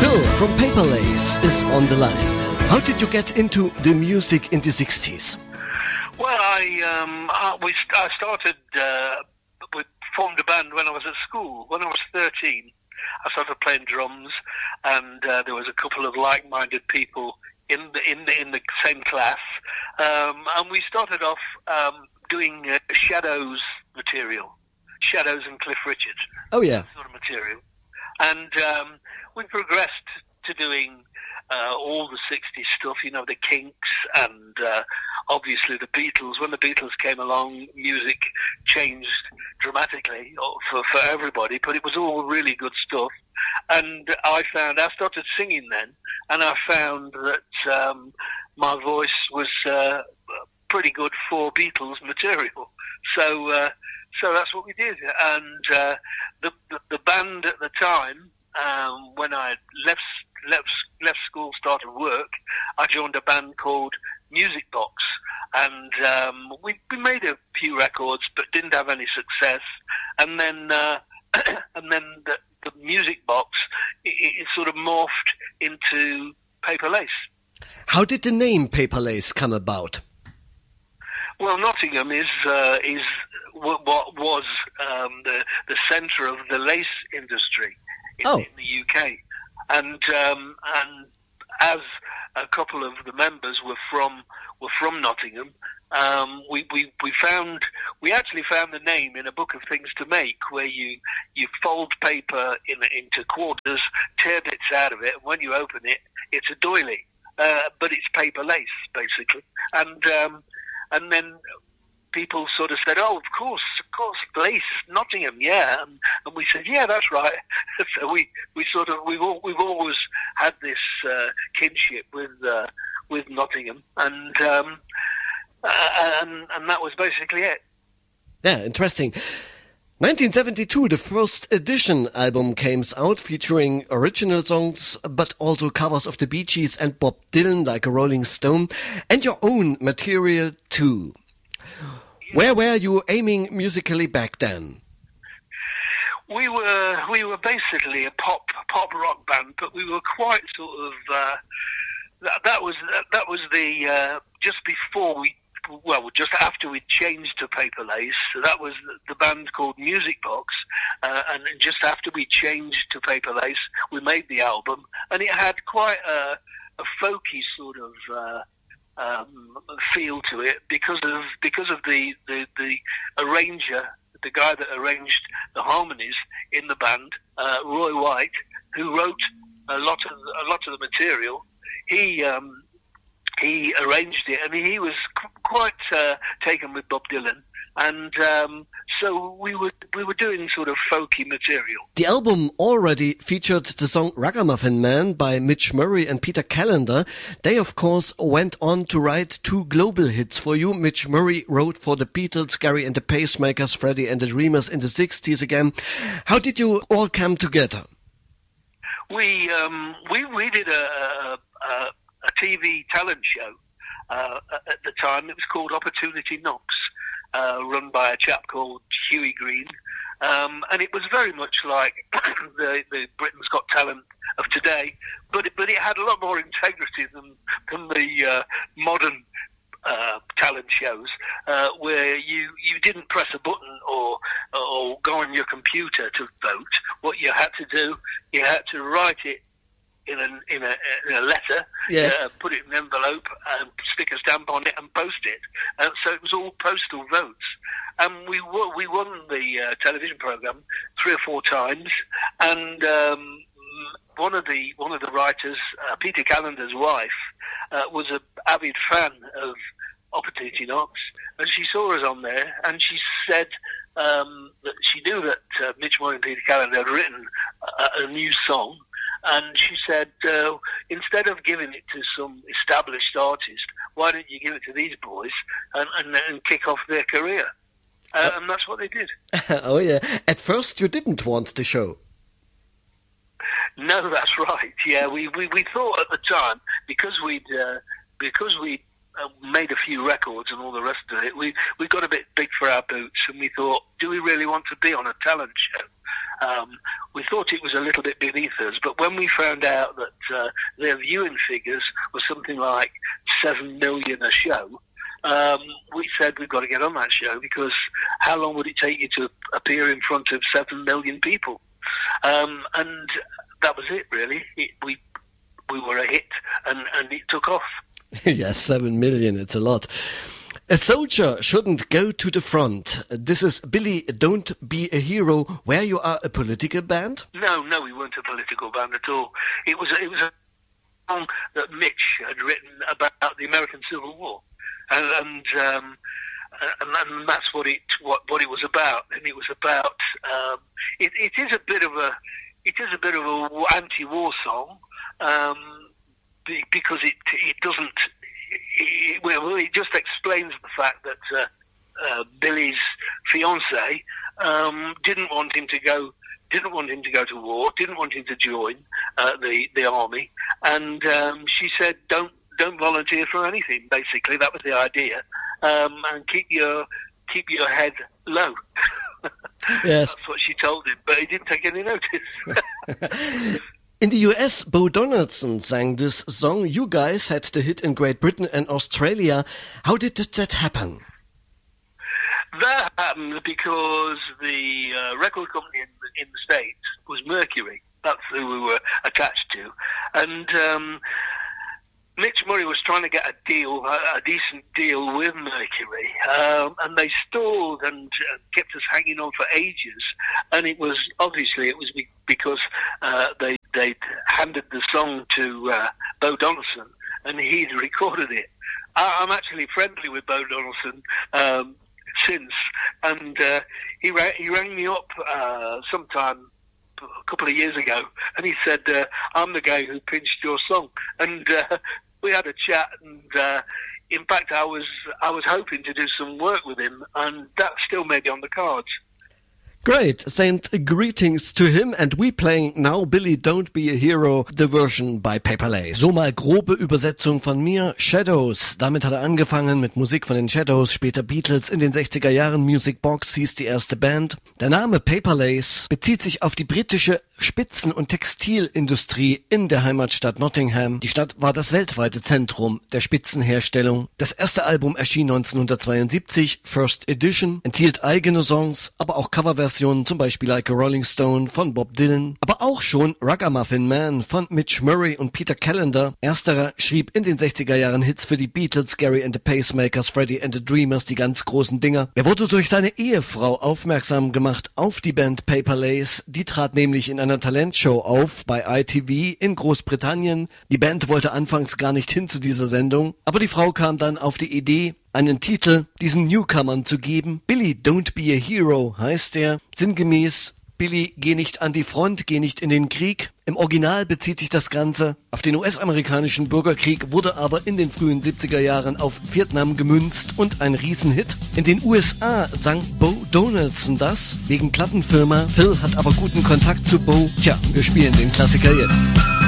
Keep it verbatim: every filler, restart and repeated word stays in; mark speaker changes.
Speaker 1: Phil from Paper Lace is on the line. How did you get into the music in the sixties?
Speaker 2: Well, I um, I, we, I started, uh, we formed a band when I was at school. When I was thirteen, I started playing drums, and uh, there was a couple of like-minded people in the in the, in the same class, um, and we started off um, doing uh, Shadows material, Shadows and Cliff Richard.
Speaker 1: Oh yeah,
Speaker 2: sort of material, and um, we progressed to doing uh, all the sixties stuff. You know, the Kinks and uh, obviously the Beatles. When the Beatles came along, music changed dramatically for for everybody, but it was all really good stuff. And I found, I started singing then, and I found that um, my voice was uh, pretty good for Beatles material. So uh, so that's what we did. And uh, the, the the band at the time, um, when I left left left school, started work, I joined a band called Music Box, and um, we we made a few records, but didn't have any success. And then uh, and then the, the Music Box it, it sort of morphed into Paper Lace.
Speaker 1: How did the name Paper Lace come about?
Speaker 2: Well, Nottingham is uh, is what, what was um, the the centre of the lace industry in,
Speaker 1: oh.
Speaker 2: in the U K, and um, and as a couple of the members were from were from Nottingham, um, we, we we found we actually found the name in a book of things to make, where you you fold paper in, into quarters, tear bits out of it, and when you open it, it's a doily, uh, but it's paper lace basically, and um, and then people sort of said, "Oh, of course, of course, lace, Nottingham, yeah," and, and we said, "Yeah, that's right." So we, we sort of we've all, we've always had this uh, kinship with uh, with Nottingham, and um, uh, and and that was basically it.
Speaker 1: Yeah, interesting. nineteen seventy-two, the first edition album came out, featuring original songs, but also covers of the Bee Gees and Bob Dylan, like a Rolling Stone, and your own material too. Where were you aiming musically back then?
Speaker 2: We were we were basically a pop pop rock band, but we were quite sort of uh, that, that was that, that was the uh, just before we well just after we changed to Paper Lace. So that was the band called Music Box, uh, and just after we changed to Paper Lace, we made the album, and it had quite a, a folky sort of. Uh, Um, feel to it because of because of the, the, the arranger, the guy that arranged the harmonies in the band, uh, Roy White, who wrote a lot of a lot of the material. He um, he arranged it, and he was qu- quite uh, taken with Bob Dylan, and um, so we were we were doing sort of folky material.
Speaker 1: The album already featured the song Ragamuffin Man by Mitch Murray and Peter Callender. They, of course, went on to write two global hits for you. Mitch Murray wrote for the Beatles, Gary and the Pacemakers, Freddie and the Dreamers in the sixties again. How did you all come together?
Speaker 2: We um, we we did a, a, a T V talent show uh, at the time. It was called Opportunity Knocks. Uh, run by a chap called Huey Green, um, and it was very much like the, the Britain's Got Talent of today, but it, but it had a lot more integrity than than the uh, modern uh, talent shows, uh, where you, you didn't press a button or or go on your computer to vote. What you had to do, you had to write it in a in a, in a letter,
Speaker 1: yes.
Speaker 2: uh, put it in an envelope, and stick a stamp on it, and post it. And so it was all postal votes. And we won, we won the uh, television program three or four times. And um, one of the one of the writers, uh, Peter Callender's wife, uh, was an avid fan of Opportunity Knocks, and she saw us on there, and she said um, that she knew that uh, Mitch Murray and Peter Callender had written a, a new song. And she said, uh, instead of giving it to some established artist, why don't you give it to these boys and, and, and kick off their career? Uh, and that's what they did.
Speaker 1: Oh, yeah. At first, you didn't want the show.
Speaker 2: No, that's right. Yeah, we, we, we thought at the time, because we'd uh, because we uh, made a few records and all the rest of it, we, we got a bit big for our boots, and we thought, do we really want to be on a talent show? um, we thought it was a little bit beneath us. But when we found out that uh, their viewing figures were something like seven million a show, um, we said we've got to get on that show, because how long would it take you to appear in front of seven million people? Um, and that was it, really. It, we we were a hit, and, and it took off.
Speaker 1: Yes, seven million, it's a lot. A soldier shouldn't go to the front. This is Billy, Don't Be a Hero, where you are a political band?
Speaker 2: No, no, we weren't a political band at all. It was, it was a song that Mitch had written about the American Civil War. And, and, um, and, and that's what it, what, what it was about. And it was about, um, it, it is a bit of a, it is a bit of a anti-war song, um, because it, it doesn't, It, well, it just explains the fact that uh, uh, Billy's fiancée um, didn't want him to go, didn't want him to go to war, didn't want him to join uh, the the army, and um, she said, "Don't don't volunteer for anything." Basically, that was the idea, um, and keep your keep your head low.
Speaker 1: Yes,
Speaker 2: that's what she told him, but he didn't take any notice.
Speaker 1: In the U S, Bo Donaldson sang this song. You guys had the hit in Great Britain and Australia. How did that happen?
Speaker 2: That happened because the uh, record company in, in the States was Mercury. That's who we were attached to. And um, Mitch Murray was trying to get a deal, a, a decent deal with Mercury. Um, and they stalled and uh, kept us hanging on for ages. And it was, obviously, it was because uh, they They'd handed the song to uh, Bo Donaldson, and he'd recorded it. I, I'm actually friendly with Bo Donaldson um, since, and uh, he, ra- he rang me up uh, sometime a couple of years ago, and he said, uh, I'm the guy who pinched your song. And uh, we had a chat, and uh, in fact, I was I was hoping to do some work with him, and that still may be on the cards.
Speaker 1: Great, send greetings to him, and we playing now Billy, Don't Be a Hero, the version by Paper Lace. So mal grobe Übersetzung von mir. Shadows, damit hat er angefangen mit Musik von den Shadows, später Beatles, in den sechziger Jahren Music Box hieß die erste Band. Der Name Paper Lace bezieht sich auf die britische Spitzen- und Textilindustrie in der Heimatstadt Nottingham. Die Stadt war das weltweite Zentrum der Spitzenherstellung. Das erste Album erschien neunzehnhundertzweiundsiebzig, First Edition, enthielt eigene Songs, aber auch Coverversionen, zum Beispiel Like a Rolling Stone von Bob Dylan, aber auch schon Ragamuffin Man von Mitch Murray und Peter Callender. Ersterer schrieb in den sechziger Jahren Hits für die Beatles, Gary and the Pacemakers, Freddie and the Dreamers, die ganz großen Dinger. Er wurde durch seine Ehefrau aufmerksam gemacht auf die Band Paper Lace. Die trat nämlich in einer Talentshow auf bei I T V in Großbritannien. Die Band wollte anfangs gar nicht hin zu dieser Sendung, aber die Frau kam dann auf die Idee, einen Titel diesen Newcomern zu geben. Billy, Don't Be a Hero heißt er. Sinngemäß, Billy, geh nicht an die Front, geh nicht in den Krieg. Im Original bezieht sich das Ganze auf den U S-amerikanischen Bürgerkrieg, wurde aber in den frühen siebziger Jahren auf Vietnam gemünzt und ein Riesenhit. In den U S A sang Bo Donaldson das, wegen Plattenfirma. Phil hat aber guten Kontakt zu Bo. Tja, wir spielen den Klassiker jetzt.